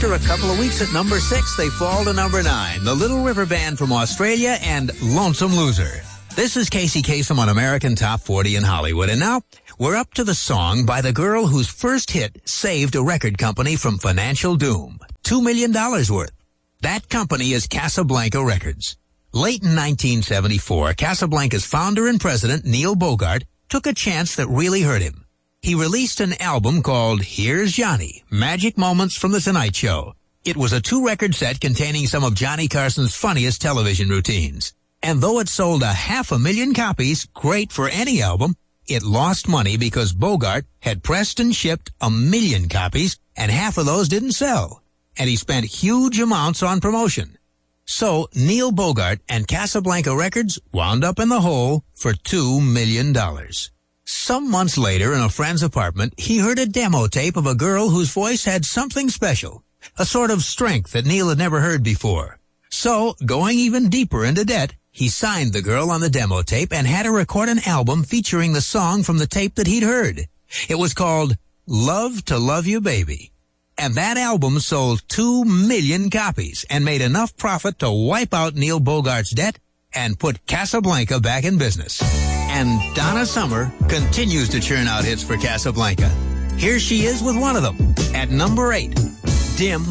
After a couple of weeks at number 6, they fall to number 9. The Little River Band from Australia and Lonesome Loser. This is Casey Kasem on American Top 40 in Hollywood. And now, we're up to the song by the girl whose first hit saved a record company from financial doom. $2 million worth. That company is Casablanca Records. Late in 1974, Casablanca's founder and president, Neil Bogart, took a chance that really hurt him. He released an album called Here's Johnny, Magic Moments from the Tonight Show. It was a 2-record set containing some of Johnny Carson's funniest television routines. And though it sold 500,000 copies, great for any album, it lost money because Bogart had pressed and shipped 1 million copies, and half of those didn't sell. And he spent huge amounts on promotion. So Neil Bogart and Casablanca Records wound up in the hole for $2 million. Some months later, in a friend's apartment, he heard a demo tape of a girl whose voice had something special, a sort of strength that Neil had never heard before. So, going even deeper into debt, he signed the girl on the demo tape and had her record an album featuring the song from the tape that he'd heard. It was called Love to Love You Baby. And that album sold 2 million copies and made enough profit to wipe out Neil Bogart's debt and put Casablanca back in business. And Donna Summer continues to churn out hits for Casablanca. Here she is with one of them at number 8, Dim